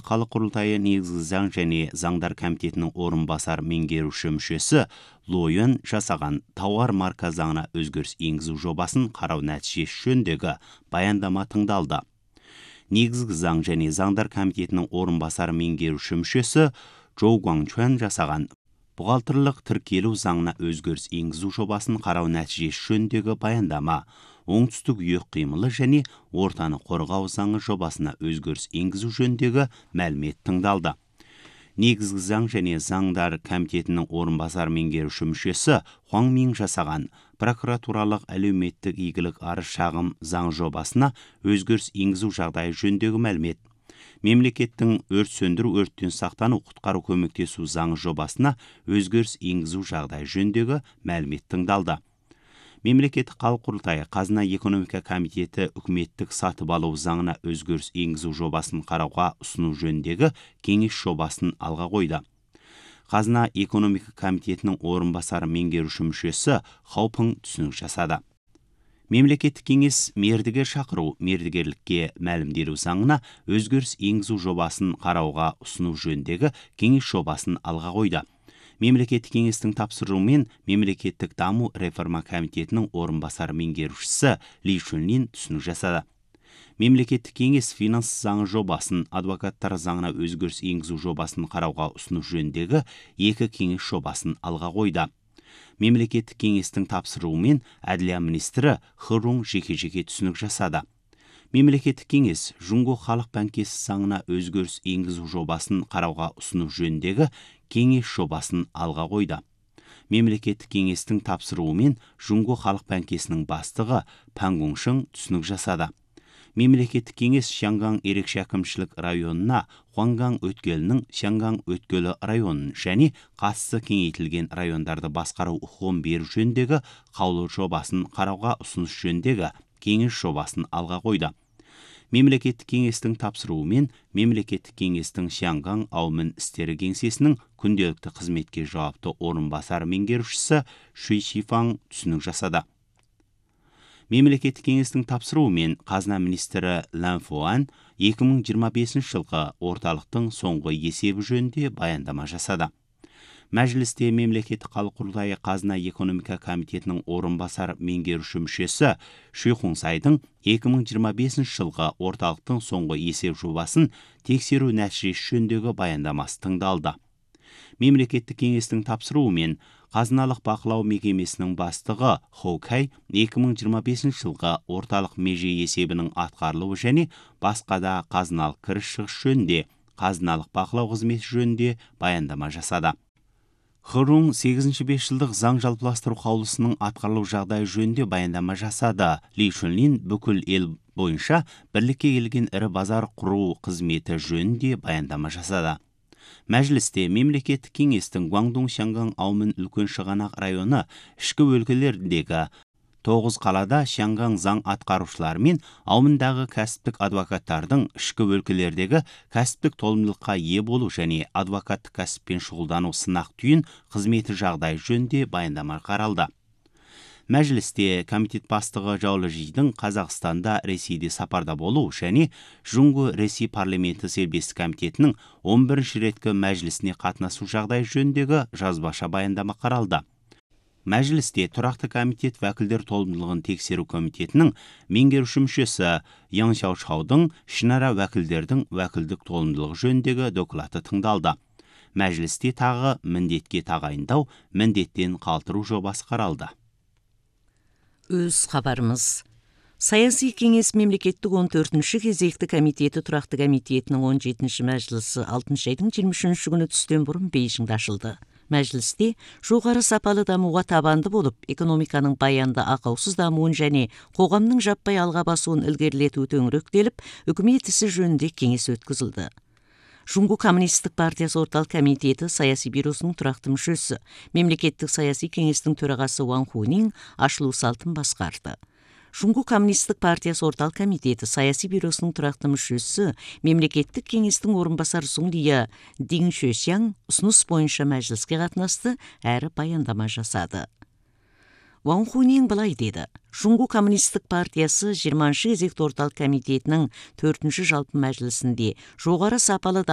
мемлекеттік халық құрылтайы негізгі заң және заңдар комитетінің орынбасар меңгеруші мүшесі Лойен жасаған тауар марка заңына өзгеріс енгізу жобасын қарау нәтижесі жөніндегі баяндама тыңдалды. Негізгі заң және заңдар комитетінің орынбасар меңгеруші мүшесі Жоу Гуаңчуан жасаған бұғалтырлық тіркелу заңына өзгеріс енгізу жобасын қарау нәтижесі жөніндегі баяндама оңтүстік үйек қимылы және ортаны қорғау заңы жобасына өзгеріс енгізу жөніндегі мәлімет тыңдалды. Негізгі заң және заңдар комитетінің орынбасар меңгеруші мүшесі Хуаң Мин жасаған прокуратуралық әлеуметтік игілік арыз шағым заң жобасына өзгеріс енгізу жағдайы жөніндегі мәлімет. Мемлекеттің өрт сөндіру, өрттен сақтану, құтқару көмектесу заңы жобасына өзгеріс енгізу жағдайы жөніндегі мәлімет тыңдалды. Мемлекеттік халық құрылтайы қазына экономика комитеті үкіметтік сатып алу заңына өзгеріс енгізу жобасын қарауға ұсыну жөніндегі кеңес жобасын алға қойды. Қазына экономика комитетінің орынбасары меңгеруші мүшесі Хау Пың түсінік жасады. Мемлекеттік кеңес мердігер шақыру, мердігерлікке мәлімделу заңына өзгеріс енгізу жобасын қарауға ұсыну жөніндегі кеңес жобасын алға қойды. Мемлекеттік кеңестің тапсыруымен мемлекеттік даму реформа комитетінің орынбасар меңгерушісі Ли Шунлин түсінік жасады. Мемлекеттік кеңес финанс заңы жобасын, адвокаттар заңына өзгеріс енгізу жобасын қарауға ұсыну жөніндегі екі кеңес жобасын алға қойды. Мемлекеттік кеңестің тапсыруымен әділия министрі Хырун жеке-жеке түсінік жасады. Мемлекеттік кеңес Жұңго халық банкесі заңына өзгеріс енгізу жобасын қарауға ұсыну жөніндегі кеңес жобасын алға қойды. Мемлекеттік кеңестің тапсыруымен Жұңго халық банкесінің бастығы Пан Гоншың түсінік жасады. Мемлекеттік кеңес Шанган ерекше әкімшілік районына Хуанган өткелінің Шанган өткелі районын және қатысы кеңейтілген райондарды басқару құқығын беру жөніндегі қаулы жобасын қарауға ұсыныс жөніндегі кеңес жобасын алға қойды. Мемлекеттік кеңестің тапсыруымен мемлекеттік кеңестің Шанган аумын істері кеңсесінің күнделікті қызметке жауапты орынбасар меңгерушісі Шуй Шифаң түсінік жасады. Мемлекеттік кеңестің тапсыруымен қазына министрі Лан Фуан 2025 жылғы орталықтың соңғы есебі жөнінде баяндама жасады. Мәжілісте мемлекеттік халық құрылтайы қазына экономика комитетінің орынбасар меңгеруші мүшесі Шуй Хунсайдың 2025 жылғы орталықтың соңғы есеп жобасын тексеру нәтижесі жөніндегі баяндамасы тыңдалды. Мемлекеттік кеңестің тапсыруымен қазыналық бақылау мекемесінің бастығы Хоу Кай 2025 жылғы орталық меже есебінің атқарылуы және басқа да қазыналық кіріс шығыс жөнінде қазыналық бақылау қызметі жөнінде баяндама жасады. Хырун 8-ші 5 жылдық заң жалпыластыру қаулысының атқарылу жағдайы жөнінде баяндама жасады. Ли Шунлин бүкіл ел бойынша бірлікке келген ірі базар құру қызметі жөнінде баяндама жасады. Мәжілісте мемлекеттік кеңестің Гуаңдун Шанган аумын үлкен шығанақ районы ішкі өлкелеріндегі 9 қалада Шанган заң атқарушылары мен аумындағы кәсіптік адвокаттардың ішкі өлкелердегі кәсіптік толымдылыққа ие болу және адвокаттық кәсіппен шұғылдану сынақ түйін қызметі жағдайы жөнінде баяндама қаралды. Мәжілісте комитет бастығы Жаулы Жидің Қазақстанда Ресейде сапарда болу және Жұңғы Ресей парламенті сербестік комитетінің 11-ші реткі мәжілісіне қатынасу жағдайы жөніндегі жазбаша баяндама қаралды. Мәжілісте тұрақты комитет вәкілдер толымдылығын тексеру комитетінің меңгеруші мүшесі Яң Шаушаудың ішінара вәкілдердің вәкілдік толымдылығы жөніндегі доклаты тыңдалды. Мәжілісте тағы міндетке тағайындау, міндеттен қалтыру жобасы қаралды. Өз хабарымыз. Саяси кеңес мемлекеттік 14-ші кезекті комитеті тұрақты комитетінің 17-ші мәжілісі 6 айдың 23 күні түстен бұрын Бейжіңде ашылды. Мәжілісте жоғары сапалы дамуға табанды болып, экономиканың баянды ақаусыз дамуын және қоғамның жаппай алға басуын ілгерілету төңіректеліп, үкімет ісі жөнінде кеңес өткізілді. Жұңғы коммунистік партиясы орталық комитеті саяси бюросының тұрақты мүшесі, мемлекеттік саяси кеңестің төрағасы Ван Хунин ашылу салтын басқарды. Жұңғы коммунистік партиясы орталық комитеті саяси бюросының тұрақты мүшесі, мемлекеттік кеңестің орынбасары Сунлия Дин Шөсяң ұсыныс бойынша мәжіліске қатынасты әрі баяндама жасады. Ван Хунин былай деді: Жұңғы коммунистік партиясы 20-ші кезекті орталық комитетінің 4-ші жалпы мәжілісінде жоғары сапалы